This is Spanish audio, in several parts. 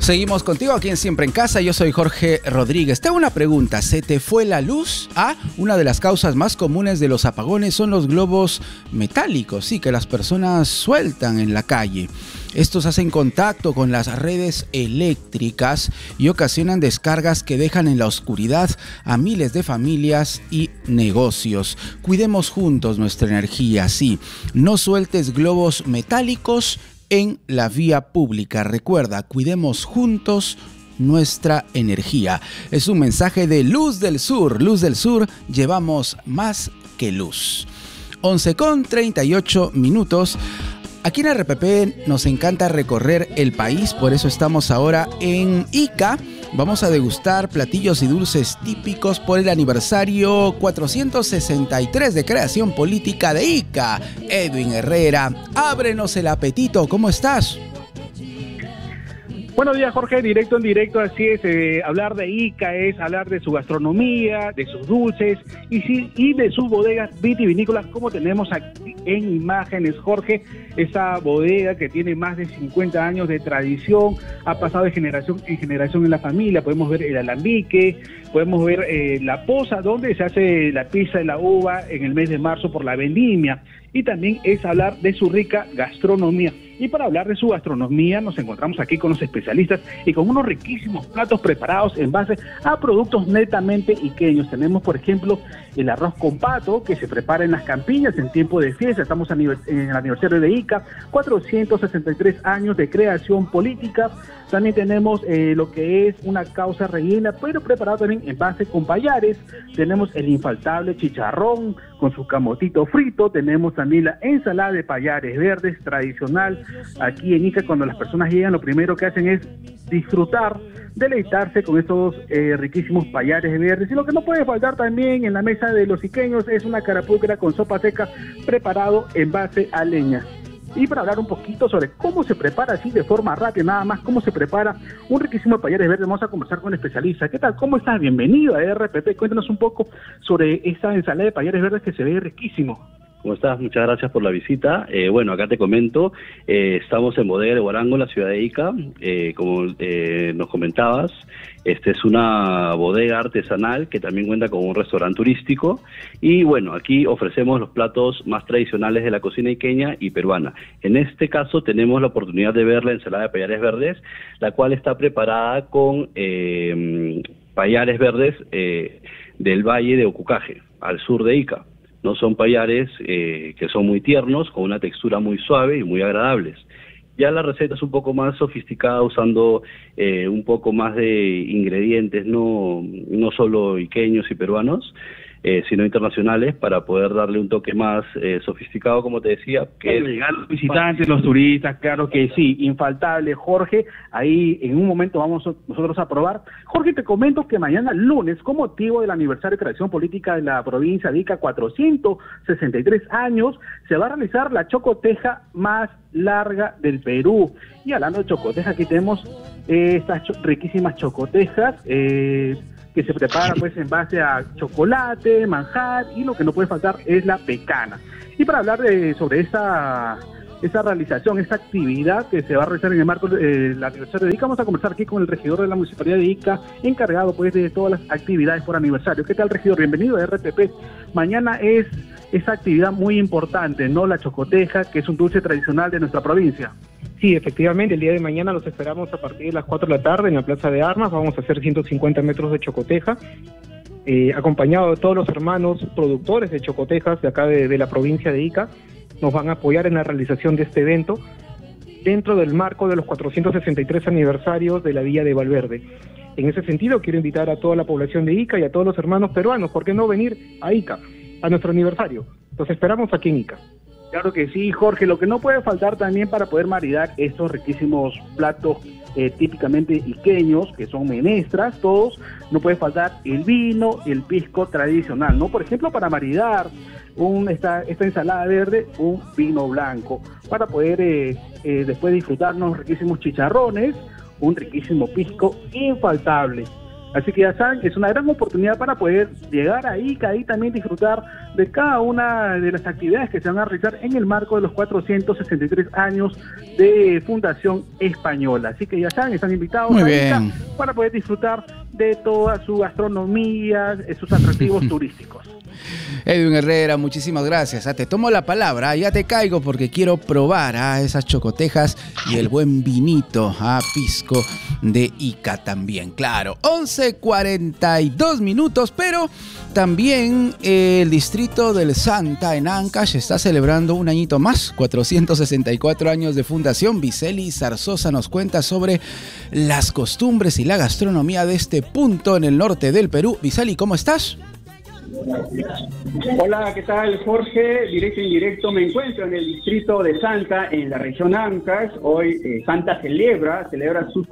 Seguimos contigo aquí en Siempre en Casa. Yo soy Jorge Rodríguez. Te hago una pregunta. ¿Se te fue la luz? Una de las causas más comunes de los apagones son los globos metálicos, sí, que las personas sueltan en la calle. Estos hacen contacto con las redes eléctricas y ocasionan descargas que dejan en la oscuridad a miles de familias y negocios. Cuidemos juntos nuestra energía, sí. No sueltes globos metálicos en la vía pública. Recuerda, cuidemos juntos nuestra energía. Es un mensaje de Luz del Sur. Luz del Sur, llevamos más que luz. 11:38. Aquí en RPP nos encanta recorrer el país, por eso estamos ahora en Ica. Vamos a degustar platillos y dulces típicos por el aniversario 463 de creación política de Ica. Edwin Herrera, ábrenos el apetito. ¿Cómo estás? Buenos días, Jorge, directo en directo, así es, hablar de Ica es hablar de su gastronomía, de sus dulces y de sus bodegas vitivinícolas, como tenemos aquí en imágenes, Jorge, esa bodega que tiene más de 50 años de tradición, ha pasado de generación en generación en la familia. Podemos ver el alambique, podemos ver la poza, donde se hace la pizza de la uva en el mes de marzo por la vendimia, y también es hablar de su rica gastronomía. Y para hablar de su gastronomía nos encontramos aquí con los especialistas y con unos riquísimos platos preparados en base a productos netamente iqueños. Tenemos, por ejemplo, el arroz con pato, que se prepara en las campiñas en tiempo de fiesta. Estamos en el aniversario de Ica, 463 años de creación política. También tenemos lo que es una causa rellena, pero preparado también en base con payares. Tenemos el infaltable chicharrón con su camotito frito. Tenemos también la ensalada de payares verdes tradicional. Aquí en Ica, cuando las personas llegan, lo primero que hacen es disfrutar, deleitarse con estos riquísimos payares verdes. Y lo que no puede faltar también en la mesa de los iqueños es una carapulcra con sopa seca preparado en base a leña. Y para hablar un poquito sobre cómo se prepara así de forma rápida, nada más, cómo se prepara un riquísimo payares verdes, vamos a conversar con el especialista. ¿Qué tal? ¿Cómo estás? Bienvenido a RPP. Cuéntanos un poco sobre esta ensalada de payares verdes que se ve riquísimo. ¿Cómo estás? Muchas gracias por la visita. Bueno, acá te comento, estamos en Bodega de Huarango, la ciudad de Ica. Como nos comentabas, esta es una bodega artesanal que también cuenta con un restaurante turístico. Y bueno, aquí ofrecemos los platos más tradicionales de la cocina iqueña y peruana. En este caso tenemos la oportunidad de ver la ensalada de payares verdes, la cual está preparada con payares verdes del Valle de Ocucaje, al sur de Ica. No son payares que son muy tiernos, con una textura muy suave y muy agradables. Ya la receta es un poco más sofisticada, usando un poco más de ingredientes, no solo iqueños y peruanos, sino internacionales, para poder darle un toque más sofisticado, como te decía. Que llegar los visitantes, los turistas, claro que sí, infaltable, Jorge. Ahí en un momento vamos nosotros a probar. Jorge, te comento que mañana lunes, con motivo del aniversario de creación política de la provincia de Ica, 463 años, se va a realizar la chocoteja más larga del Perú. Y hablando de chocoteja, aquí tenemos estas riquísimas chocotejas, que se prepara pues en base a chocolate, manjar, y lo que no puede faltar es la pecana. Y para hablar sobre esa realización, esa actividad que se va a realizar en el marco del aniversario de Ica, vamos a conversar aquí con el regidor de la Municipalidad de Ica, encargado pues de todas las actividades por aniversario. ¿Qué tal, regidor? Bienvenido a RPP. Mañana es esa actividad muy importante, ¿no? La chocoteja, que es un dulce tradicional de nuestra provincia. Sí, efectivamente, el día de mañana los esperamos a partir de las 4 de la tarde en la Plaza de Armas. Vamos a hacer 150 metros de chocoteja, acompañado de todos los hermanos productores de chocotejas de acá de la provincia de Ica. Nos van a apoyar en la realización de este evento dentro del marco de los 463 aniversarios de la Villa de Valverde. En ese sentido, quiero invitar a toda la población de Ica y a todos los hermanos peruanos, ¿por qué no venir a Ica, a nuestro aniversario? Los esperamos aquí en Ica. Claro que sí, Jorge. Lo que no puede faltar también para poder maridar estos riquísimos platos típicamente iqueños, que son menestras, todos, no puede faltar el vino, el pisco tradicional, ¿no? Por ejemplo, para maridar esta ensalada verde, un vino blanco, para poder después disfrutarnos riquísimos chicharrones, un riquísimo pisco infaltable. Así que ya saben, es una gran oportunidad para poder llegar a Ica y también disfrutar de cada una de las actividades que se van a realizar en el marco de los 463 años de Fundación Española. Así que ya saben, están invitados Muy a bien. Ica para poder disfrutar de toda su gastronomía, sus atractivos turísticos. Edwin Herrera, muchísimas gracias. Te tomo la palabra, ya te caigo porque quiero probar esas chocotejas y el buen vinito pisco de Ica también, claro. 11:42 minutos, pero también el distrito del Santa en Ancash está celebrando un añito más, 464 años de fundación. Viceli Zarzosa nos cuenta sobre las costumbres y la gastronomía de este punto en el norte del Perú. Viceli, ¿cómo estás? Hola, ¿qué tal, Jorge? Directo e indirecto, me encuentro en el distrito de Santa, en la región Ancash. Hoy Santa celebra sus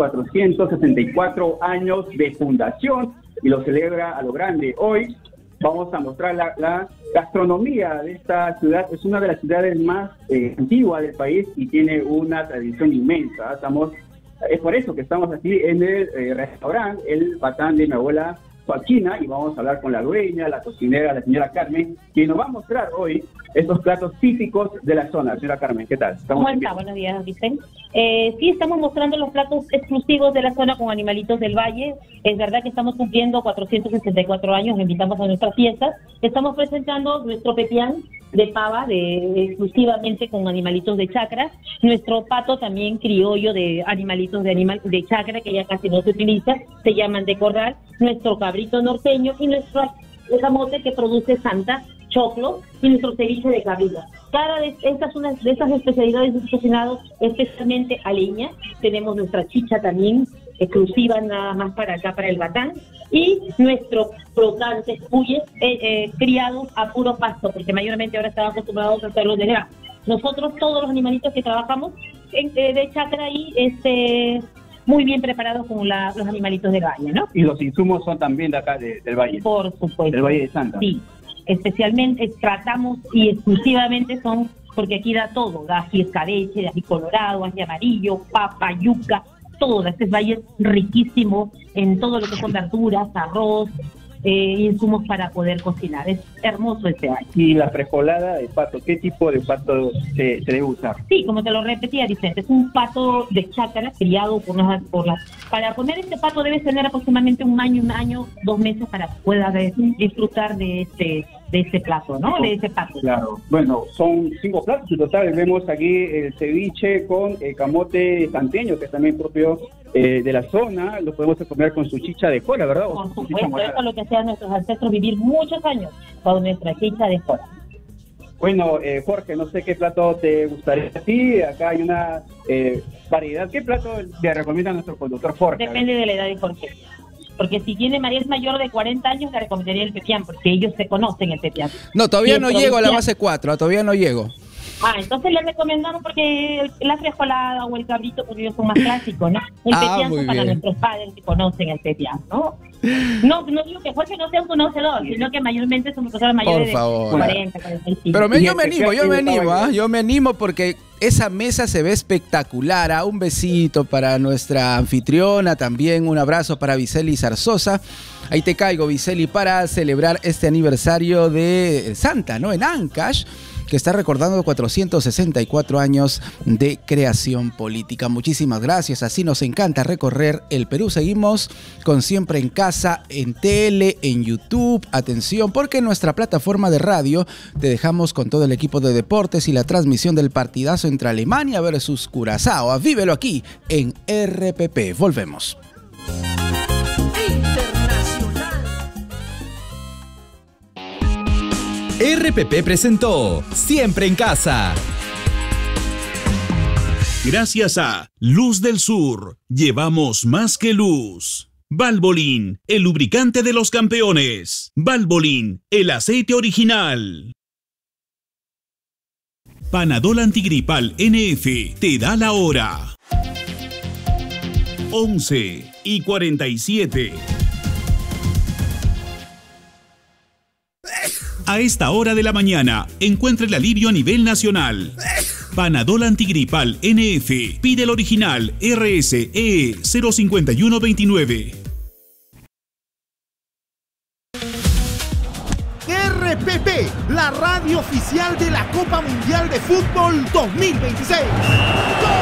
464 años de fundación y lo celebra a lo grande. Hoy vamos a mostrar la gastronomía de esta ciudad. Es una de las ciudades más antiguas del país y tiene una tradición inmensa. Es por eso que estamos aquí en el restaurante El Patán de mi abuela Joaquina, y vamos a hablar con la dueña, la cocinera, la señora Carmen, que nos va a mostrar hoy estos platos típicos de la zona. Señora Carmen, ¿qué tal? ¿Cómo está? Buenos días, Vicente. Sí, estamos mostrando los platos exclusivos de la zona con animalitos del valle. Es verdad que estamos cumpliendo 464 años, invitamos a nuestras fiestas. Estamos presentando nuestro pepián de pava, exclusivamente con animalitos de chacra. Nuestro pato también criollo de animalitos de chacra, que ya casi no se utiliza, se llaman de corral. Nuestro cabrito norteño y nuestro camote que produce Santa, choclo, y nuestro ceviche de cabrita. Cada de estas una de esas especialidades cocinados especialmente a leña. Tenemos nuestra chicha también, exclusiva nada más para acá, para el Batán, y nuestros crocantes cuyes criados a puro pasto, porque mayormente ahora estamos acostumbrados a hacerlos de grano. Nosotros, todos los animalitos que trabajamos de chacra y muy bien preparados con los animalitos del valle, ¿no? Y los insumos son también de acá, del valle. Por supuesto. Del Valle de Santa. Sí, especialmente tratamos y exclusivamente son, porque aquí da todo, da ají escabeche, de ají colorado, ají amarillo, papa, yuca, todo. Este valle es riquísimo en todo lo que son verduras, arroz, insumos para poder cocinar. Es hermoso este valle. Y la frijolada de pato, ¿qué tipo de pato se debe usar? Sí, como te lo repetía, Vicente, es un pato de chácara criado para comer este pato debes tener aproximadamente un año, 2 meses para que puedas disfrutar de este plato, ¿no? De ese pato. Claro. Bueno, son 5 platos en total. Vemos aquí el ceviche con camote santeño, que es también propio de la zona. Lo podemos comer con su chicha de jora, ¿verdad? Por supuesto, eso es lo que hacían nuestros ancestros, vivir muchos años con nuestra chicha de jora. Bueno, Jorge, no sé qué plato te gustaría a ti. Acá hay una variedad. ¿Qué plato le recomienda a nuestro conductor Jorge? Depende de la edad de Jorge. Porque si tiene María es mayor de 40 años, le recomendaría el pepián, porque ellos se conocen el pepián. No, todavía no llego a la base 4, todavía no llego. Entonces le recomendamos porque la frijolada o el cabrito, porque ellos son más clásicos, ¿no? El pepián son para nuestros padres que conocen el pepián, ¿no? No digo que Jorge no sea un conocedor, sino que mayormente son personas mayores de 40, 45. Pero yo me animo porque esa mesa se ve espectacular. Un besito para nuestra anfitriona, también un abrazo para Viceli Zarzosa. Ahí te caigo, Viceli, para celebrar este aniversario de Santa, ¿no? En Ancash, que está recordando 464 años de creación política. Muchísimas gracias, así nos encanta recorrer el Perú. Seguimos con Siempre en Casa, en tele, en YouTube. Atención, porque en nuestra plataforma de radio te dejamos con todo el equipo de deportes y la transmisión del partidazo entre Alemania versus Curazao. Vívelo aquí en RPP. Volvemos. RPP presentó Siempre en Casa. Gracias a Luz del Sur, llevamos más que luz. Valvoline, el lubricante de los campeones. Valvoline, el aceite original. Panadol Antigripal NF te da la hora. 11:47. A esta hora de la mañana, encuentra el alivio a nivel nacional. Panadol Antigripal NF. Pide el original RSE 05129. radio oficial de la Copa Mundial de Fútbol 2026.